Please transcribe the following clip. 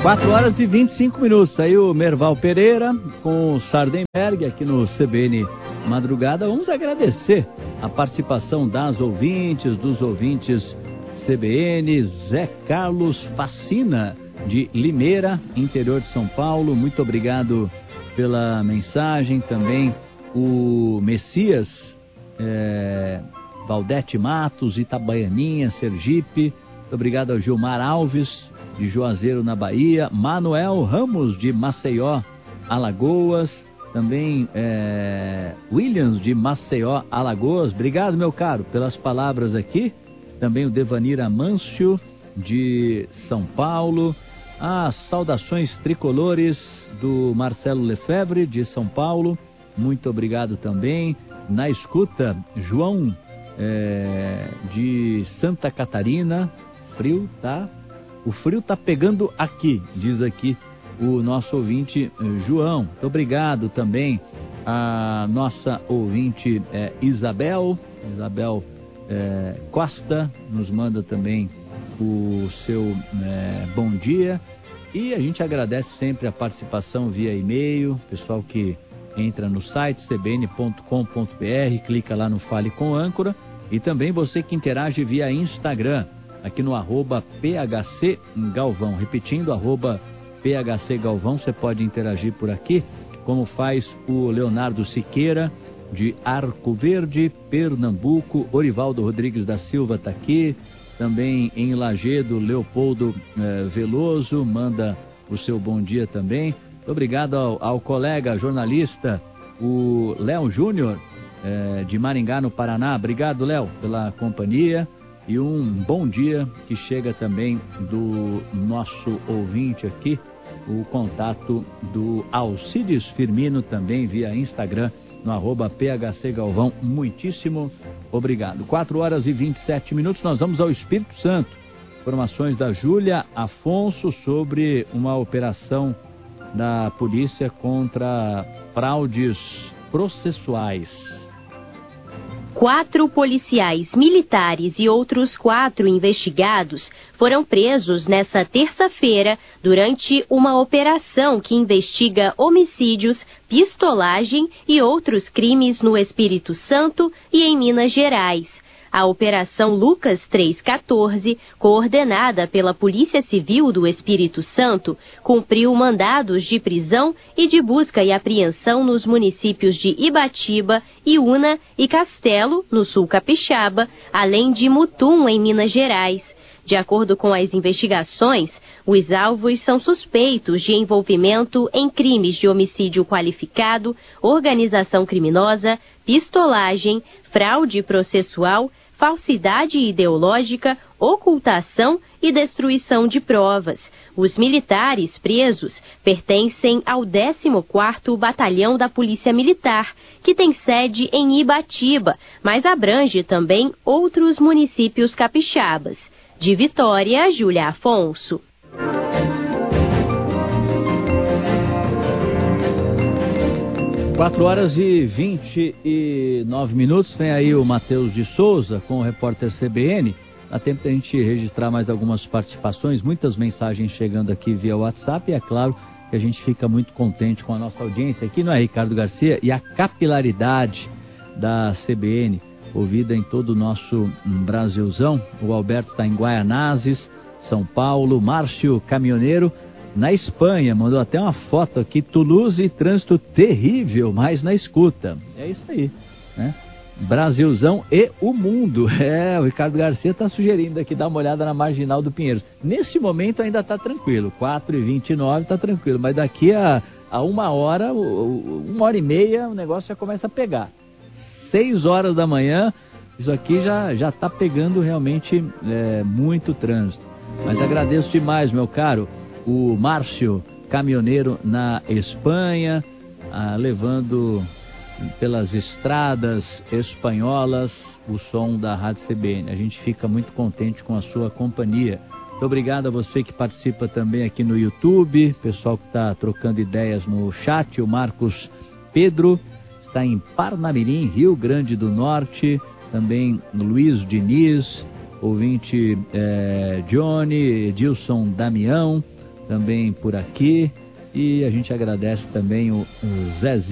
4 horas e 25 minutos. Aí o Merval Pereira com o Sardenberg aqui no CBN Madrugada. Vamos agradecer a participação das ouvintes, dos ouvintes CBN. Zé Carlos Facina, de Limeira, interior de São Paulo. Muito obrigado pela mensagem. Também o Messias Valdete Matos, Itabaianinha, Sergipe. Muito obrigado ao Gilmar Alves, de Juazeiro, na Bahia. Manuel Ramos, de Maceió, Alagoas. Também Williams, de Maceió, Alagoas. Obrigado, meu caro, pelas palavras aqui. Também o Devanir Amâncio, de São Paulo. As saudações tricolores do Marcelo Lefebvre, de São Paulo. Muito obrigado também. Na escuta, João, de Santa Catarina. Frio, tá? O frio tá pegando aqui, diz aqui o nosso ouvinte João. Muito obrigado também a nossa ouvinte Isabel Costa, nos manda também o seu bom dia. E a gente agradece sempre a participação via e-mail, pessoal que entra no site cbn.com.br, clica lá no Fale com Âncora, e também você que interage via Instagram, aqui no @PHCGalvão. Repetindo, @PHCGalvão, você pode interagir por aqui, como faz o Leonardo Siqueira, de Arco Verde, Pernambuco. Orivaldo Rodrigues da Silva está aqui. Também em Lagedo, Leopoldo Veloso manda o seu bom dia também. Muito obrigado ao colega jornalista, o Léo Júnior, de Maringá, no Paraná. Obrigado, Léo, pela companhia. E um bom dia que chega também do nosso ouvinte aqui, o contato do Alcides Firmino, também via Instagram, no @PHCGalvão. Muitíssimo obrigado. 4 horas e 27 minutos, nós vamos ao Espírito Santo. Informações da Júlia Afonso sobre uma operação da polícia contra fraudes processuais. 4 policiais militares e outros 4 investigados foram presos nesta terça-feira durante uma operação que investiga homicídios, pistolagem e outros crimes no Espírito Santo e em Minas Gerais. A Operação Lucas 314, coordenada pela Polícia Civil do Espírito Santo, cumpriu mandados de prisão e de busca e apreensão nos municípios de Ibatiba, Iúna e Castelo, no sul capixaba, além de Mutum, em Minas Gerais. De acordo com as investigações, os alvos são suspeitos de envolvimento em crimes de homicídio qualificado, organização criminosa, pistolagem, fraude processual, falsidade ideológica, ocultação e destruição de provas. Os militares presos pertencem ao 14º Batalhão da Polícia Militar, que tem sede em Ibatiba, mas abrange também outros municípios capixabas. De Vitória, Júlia Afonso. 4 horas e 29 minutos, vem aí o Matheus de Souza com o repórter CBN. Dá tempo da gente registrar mais algumas participações, muitas mensagens chegando aqui via WhatsApp, e é claro que a gente fica muito contente com a nossa audiência aqui, não é, Ricardo Garcia? E a capilaridade da CBN, ouvida em todo o nosso Brasilzão. O Alberto está em Guaianazes, São Paulo. Márcio Caminhoneiro, na Espanha, mandou até uma foto aqui: Toulouse, trânsito terrível, mas na escuta. É isso aí, né? Brasilzão e o mundo. O Ricardo Garcia está sugerindo aqui, dá uma olhada na Marginal do Pinheiros. Nesse momento ainda está tranquilo, 4h29 está tranquilo, mas daqui a 1h, 1h30, o negócio já começa a pegar. 6 horas da manhã, isso aqui já está pegando realmente muito trânsito. Mas agradeço demais, meu caro, o Márcio Caminhoneiro na Espanha, levando pelas estradas espanholas o som da Rádio CBN. A gente fica muito contente com a sua companhia. Muito obrigado a você que participa também aqui no YouTube, pessoal que está trocando ideias no chat. O Marcos Pedro está em Parnamirim, Rio Grande do Norte. Também Luiz Diniz, ouvinte Johnny, Edilson Damião, também por aqui. E a gente agradece também o Zezinho.